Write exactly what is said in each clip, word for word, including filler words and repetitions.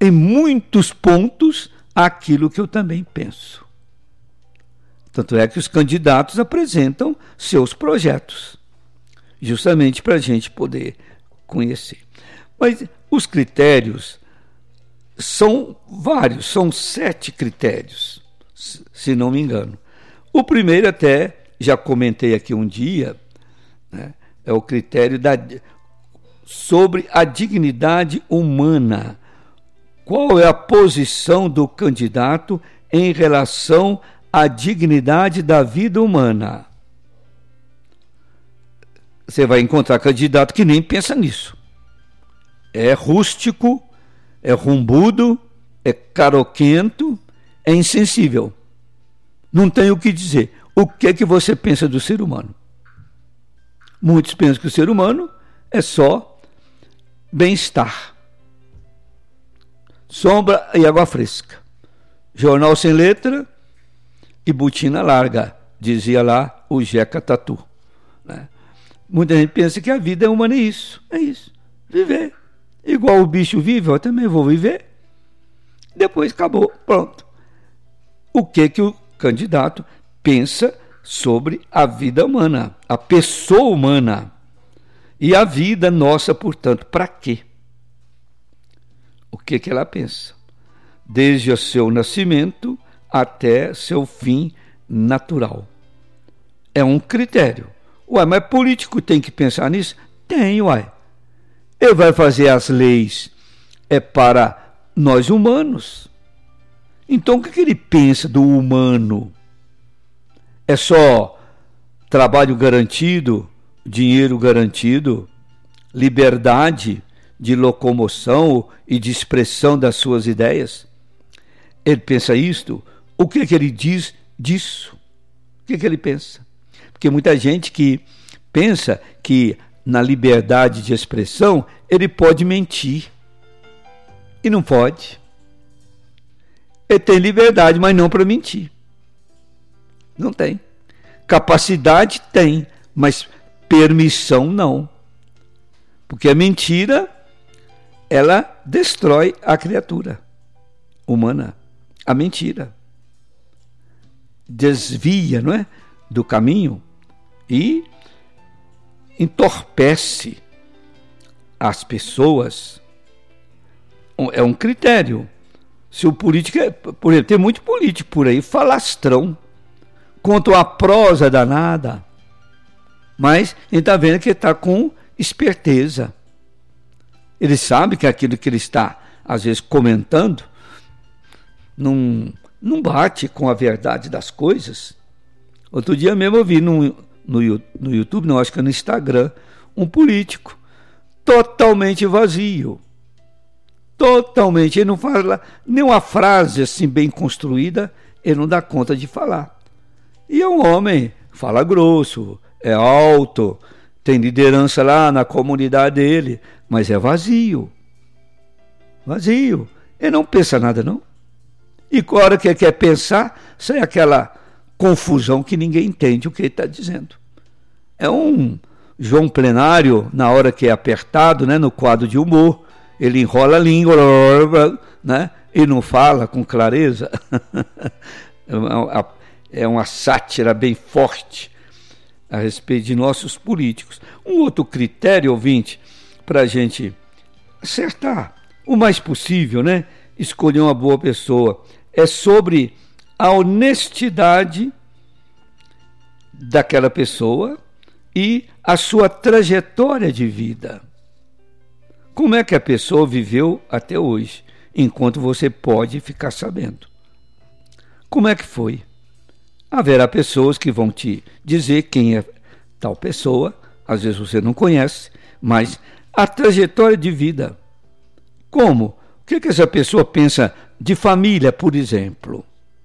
em muitos pontos aquilo que eu também penso. Tanto é que os candidatos apresentam seus projetos, justamente para a gente poder conhecer. Mas os critérios são vários, são sete critérios, se não me engano. O primeiro até, já comentei aqui um dia, né, é o critério da, sobre a dignidade humana. Qual é a posição do candidato em relação à dignidade da vida humana? Você vai encontrar candidato que nem pensa nisso. É rústico, é rumbudo, é caroquento, é insensível. Não tem o que dizer. O que é que você pensa do ser humano? Muitos pensam que o ser humano é só bem-estar, sombra e água fresca, jornal sem letra e botina larga, dizia lá o Jeca Tatu, né? Muita gente pensa que a vida humana é isso, é isso, viver. Igual o bicho vive, eu também vou viver. Depois acabou, pronto. O que que o candidato pensa sobre a vida humana, a pessoa humana e a vida nossa, portanto, para quê? O que que ela pensa? Desde o seu nascimento até seu fim natural. É um critério. Ué, mas político tem que pensar nisso? Tem, uai. Ele vai fazer as leis é para nós humanos. Então, o que, que ele pensa do humano? É só trabalho garantido, dinheiro garantido, liberdade de locomoção e de expressão das suas ideias? Ele pensa isto? O que, que ele diz disso? O que, que ele pensa? Porque muita gente que pensa que na liberdade de expressão ele pode mentir. E não pode. Ele tem liberdade, mas não para mentir. Não tem. Capacidade tem, mas permissão não. Porque a mentira, ela destrói a criatura humana. A mentira desvia, não é, do caminho e entorpece as pessoas. É um critério. Se o político, é, por exemplo, tem muito político por aí, falastrão, conta uma prosa danada, mas ele está vendo que ele está com esperteza. Ele sabe que aquilo que ele está, às vezes, comentando, não, não bate com a verdade das coisas. Outro dia mesmo eu vi no, no, no YouTube, não, acho que é no Instagram, um político totalmente vazio. Totalmente, ele não fala nem uma frase assim bem construída, ele não dá conta de falar. E é um homem, fala grosso, é alto, tem liderança lá na comunidade dele, mas é vazio. Vazio. Ele não pensa nada, não. E com a hora que ele quer pensar, sai aquela confusão que ninguém entende o que ele está dizendo. É um João Plenário, na hora que é apertado, né, no quadro de humor, ele enrola a língua, né, e não fala com clareza. É uma sátira bem forte a respeito de nossos políticos. Um outro critério, ouvinte, para a gente acertar o mais possível, né, escolher uma boa pessoa, é sobre a honestidade daquela pessoa e a sua trajetória de vida. Como é que a pessoa viveu até hoje, enquanto você pode ficar sabendo? Como é que foi? Haverá pessoas que vão te dizer quem é tal pessoa, às vezes você não conhece, mas a trajetória de vida. Como? O que, que essa pessoa pensa de família, por exemplo?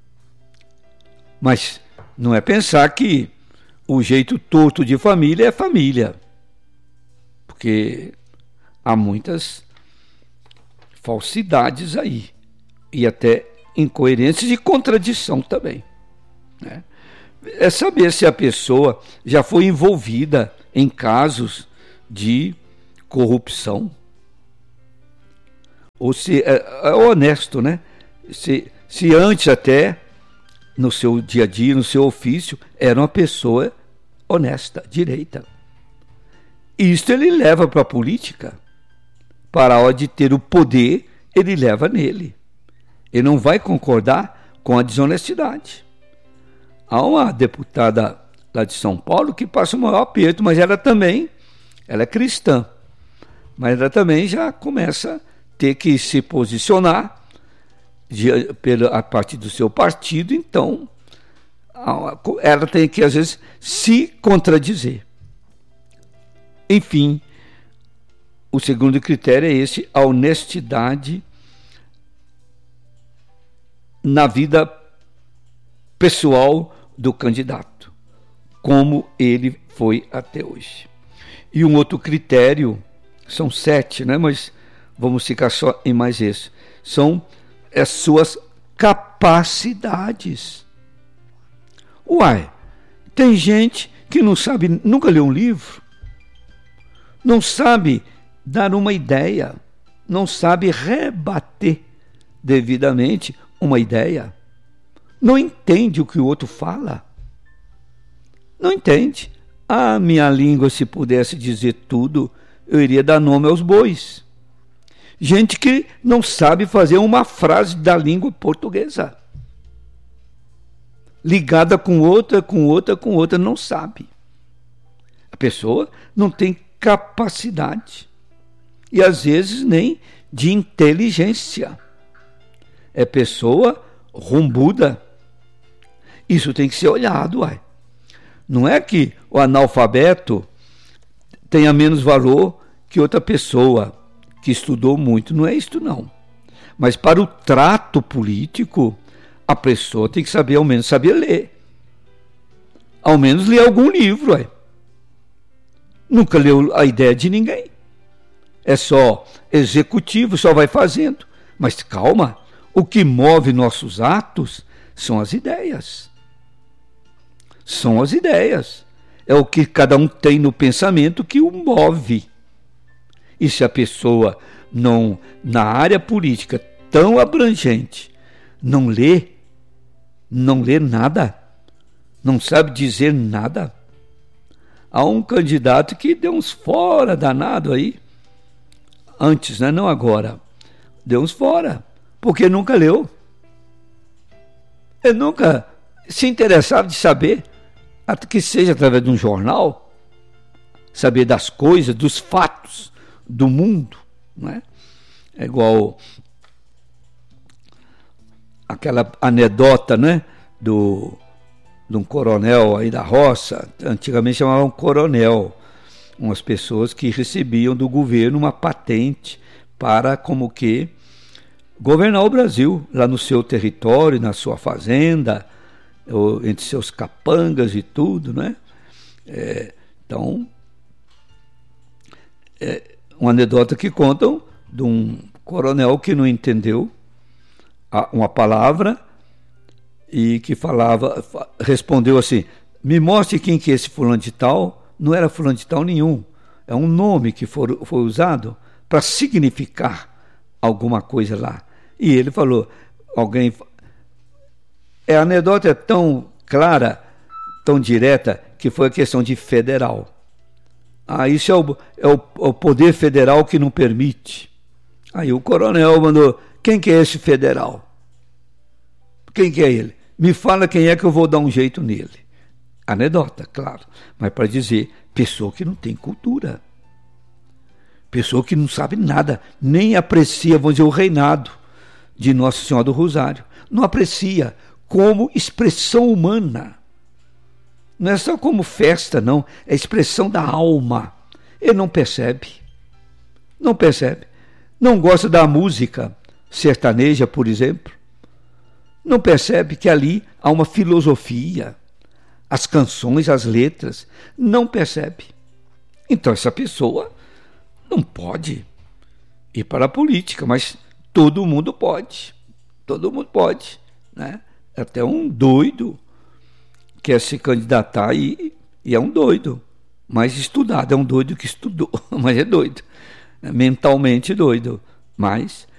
Mas não é pensar que o jeito torto de família é família. Porque há muitas falsidades aí. E até incoerências e contradição também, né? É saber se a pessoa já foi envolvida em casos de corrupção. ou se é, é honesto, né? Se, se antes até, no seu dia a dia, no seu ofício, era uma pessoa honesta, direita. Isto ele leva para a política. Para a hora de ter o poder, ele leva nele. Ele não vai concordar com a desonestidade. Há uma deputada lá de São Paulo que passa o maior aperto, mas ela também, ela é cristã, mas ela também já começa a ter que se posicionar de, pela, a partir do seu partido, então ela tem que, às vezes, se contradizer. Enfim, o segundo critério é esse, a honestidade na vida pessoal do candidato, como ele foi até hoje. E um outro critério, são sete, né? Mas vamos ficar só em mais esse, são as suas capacidades. Uai, tem gente que não sabe, nunca leu um livro, não sabe dar uma ideia, não sabe rebater devidamente uma ideia, não entende o que o outro fala, não entende. Ah, minha língua, se pudesse dizer tudo, eu iria dar nome aos bois. Gente que não sabe fazer uma frase da língua portuguesa, ligada com outra, com outra, com outra, não sabe. A pessoa não tem capacidade e às vezes nem de inteligência. É pessoa rumbuda. Isso tem que ser olhado, uai. Não é que o analfabeto tenha menos valor que outra pessoa que estudou muito. Não é isto, não. Mas para o trato político, a pessoa tem que saber, ao menos, saber ler. Ao menos ler algum livro, ué. Nunca leu a ideia de ninguém. É só executivo, só vai fazendo. Mas calma, o que move nossos atos são as ideias. São as ideias. É o que cada um tem no pensamento que o move. E se a pessoa não, na área política tão abrangente, não lê, não lê nada, não sabe dizer nada. Há um candidato que deu uns fora danado aí, antes, né? Não agora, deu uns fora, porque nunca leu. Ele nunca se interessava de saber, até que seja através de um jornal, saber das coisas, dos fatos do mundo, né? É igual aquela anedota, né, do, de um coronel aí da roça, antigamente chamavam coronel, umas pessoas que recebiam do governo uma patente para, como que, governar o Brasil, lá no seu território, na sua fazenda, ou entre seus capangas e tudo, né? É, então, é uma anedota que contam de um coronel que não entendeu uma palavra e que falava, respondeu assim: me mostre quem que é esse fulano de tal. Não era fulano de tal nenhum, é um nome que for, foi usado para significar alguma coisa lá. E ele falou, alguém, é, a anedota é tão clara, tão direta, que foi a questão de federal. Ah, isso é o, é o, o poder federal que não permite. Aí o coronel mandou, quem que é esse federal? Quem que é ele? Me fala quem é que eu vou dar um jeito nele. Anedota, claro, mas para dizer, pessoa que não tem cultura. Pessoa que não sabe nada, nem aprecia, vamos dizer, o reinado de Nossa Senhora do Rosário. Não aprecia como expressão humana. Não é só como festa, não. É expressão da alma. Ele não percebe. Não percebe. Não gosta da música sertaneja, por exemplo. Não percebe que ali há uma filosofia. As canções, as letras. Não percebe. Então essa pessoa não pode ir para a política, mas todo mundo pode. Todo mundo pode, né? Até um doido quer se candidatar e, e é um doido, mas estudado, é um doido que estudou, mas é doido, é mentalmente doido, mas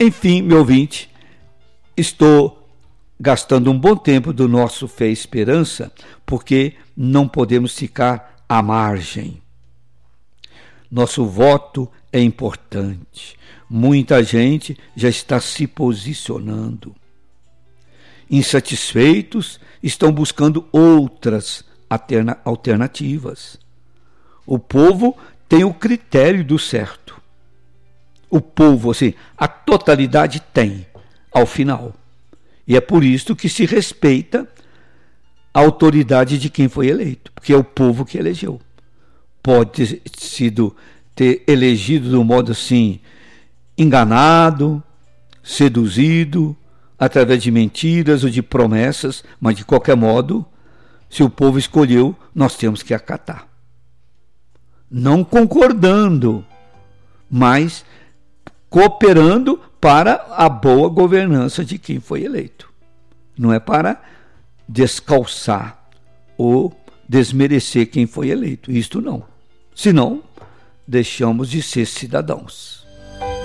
Enfim, meu ouvinte, estou gastando um bom tempo do nosso Fé e Esperança, porque não podemos ficar à margem. Nosso voto é importante. Muita gente já está se posicionando. Insatisfeitos, estão buscando outras alternativas. O povo tem o critério do certo. O povo, assim, a totalidade tem, ao final. E é por isso que se respeita a autoridade de quem foi eleito, porque é o povo que elegeu. Pode ter sido ter elegido de um modo assim, enganado, seduzido, através de mentiras ou de promessas, mas de qualquer modo, se o povo escolheu, nós temos que acatar. Não concordando, mas cooperando para a boa governança de quem foi eleito. Não é para descalçar ou desmerecer quem foi eleito. Isto não. Senão, deixamos de ser cidadãos.